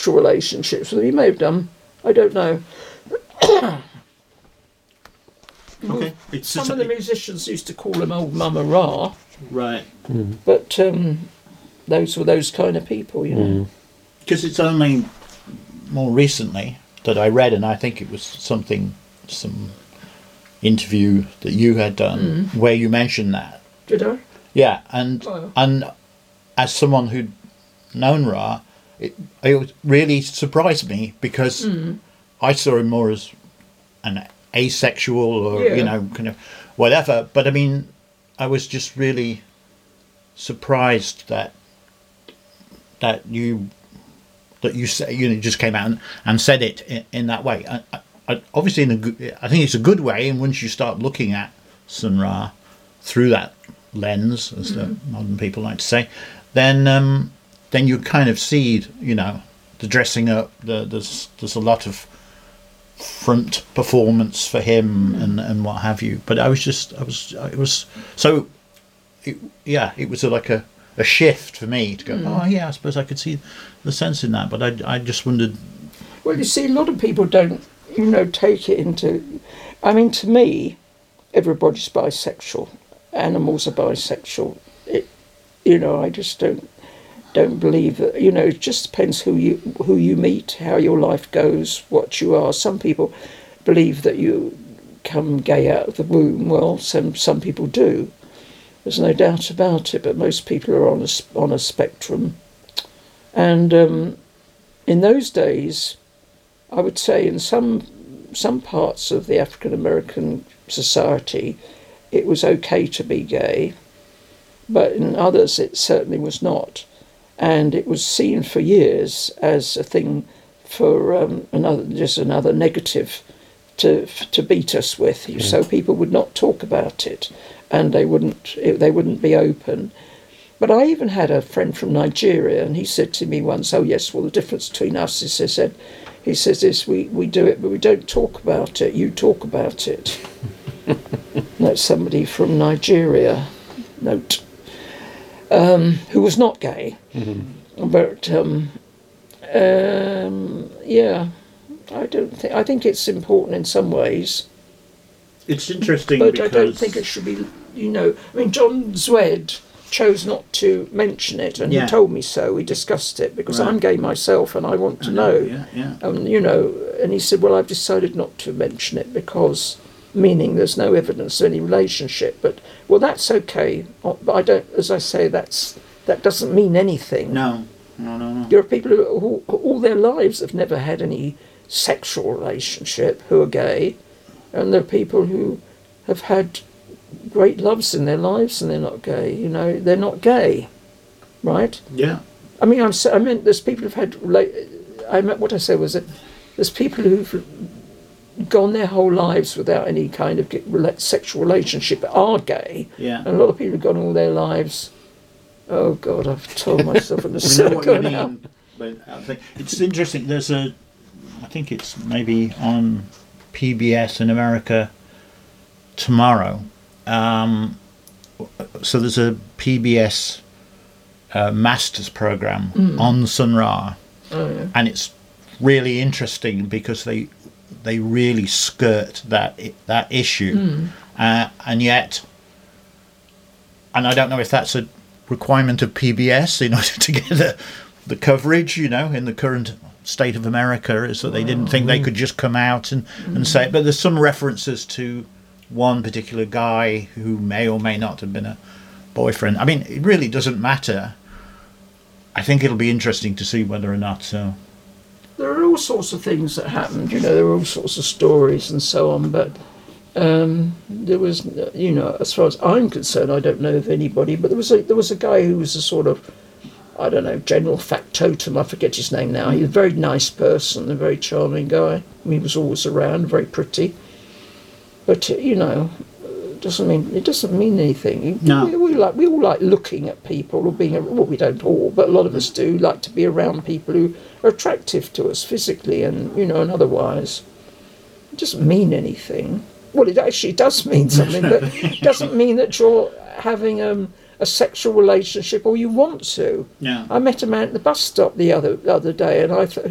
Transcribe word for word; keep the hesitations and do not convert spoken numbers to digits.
sexual relationships with them. He may have done. I don't know. Okay. It's Some of the musicians used to call him Old Mama Ra. Right. Mm. But um, those were those kind of people, you know. Because mm. it's only more recently that I read, and I think it was something, some interview that you had done mm. where you mentioned that. Did I? Yeah, and oh. and as someone who'd known Ra, it, it really surprised me because mm. I saw him more as an asexual or, yeah. you know, kind of whatever. But I mean, I was just really surprised that that you that you say, you know, just came out and, and said it in, in that way. I, I, obviously, in a good, I think it's a good way. And once you start looking at Sun Ra through that lens, as mm. the modern people like to say, then um, then you kind of see, you know, the dressing up. The, there's there's a lot of front performance for him and, and what have you. But I was just I was it was so it, yeah it was a, like a, a shift for me to go mm. oh yeah I suppose I could see the sense in that, but I I just wondered. Well, you see, a lot of people don't, you know, take it into. I mean, to me, everybody's bisexual. Animals are bisexual. It, you know, I just don't don't believe that. You know, it just depends who you who you meet, how your life goes, what you are. Some people believe that you come gay out of the womb. Well, some some people do. There's no doubt about it. But most people are on a on a spectrum, and um, in those days, I would say in some some parts of the African American society, it was okay to be gay, but in others it certainly was not, and it was seen for years as a thing for um, another just another negative to to beat us with. Mm. So people would not talk about it, and they wouldn't they wouldn't be open. But I even had a friend from Nigeria, and he said to me once, "Oh yes, well the difference between us is," he said, he says this, we we do it, but we don't talk about it. You talk about it. That's somebody from Nigeria, note, um, who was not gay. Mm-hmm. But, um, um, yeah, I don't think, I think it's important in some ways. It's interesting but because... I don't think it should be, you know, I mean, John Zwed chose not to mention it, and yeah. he told me so. We discussed it because right. I'm gay myself and I want to I know. know. Yeah, yeah. Um, you know, and he said, well, I've decided not to mention it because... meaning there's no evidence of any relationship, but well, that's okay. But I don't, as I say, that's that doesn't mean anything. No, no, no, no. There are people who, who all their lives have never had any sexual relationship who are gay, and there are people who have had great loves in their lives and they're not gay. You know, they're not gay, right? Yeah. I mean, I'm. I meant there's people who've had. I meant what I said was that there's people who've gone their whole lives without any kind of sexual relationship, are gay. Yeah. And a lot of people have gone all their lives. Oh God, I've told myself in a circle now. But I think it's interesting. There's a, I think it's maybe on P B S in America tomorrow. Um, so there's a P B S uh, Masters program mm. on Sun Ra, oh, yeah. and it's really interesting because they. They really skirt that that issue, mm. uh, and yet, and I don't know if that's a requirement of P B S in order to get the, the coverage, you know, in the current state of America, is that they didn't think they could just come out and, mm. and say it. But there's some references to one particular guy who may or may not have been a boyfriend. I mean, it really doesn't matter. I think it'll be interesting to see whether or not... Uh, There are all sorts of things that happened, you know, there are all sorts of stories and so on, but um, there was, you know, as far as I'm concerned, I don't know of anybody, but there was a, there was a guy who was a sort of, I don't know, general factotum, I forget his name now. He was a very nice person, a very charming guy. He was always around, very pretty. But, you know, it doesn't mean, it doesn't mean anything. No. We, we, like, we all like looking at people, or being, well, we don't all, but a lot of us do like to be around people who are attractive to us physically and, you know, and otherwise. It doesn't mean anything. Well, it actually does mean something, but it doesn't mean that you're having um, a sexual relationship or you want to. Yeah. I met a man at the bus stop the other other day, and I thought,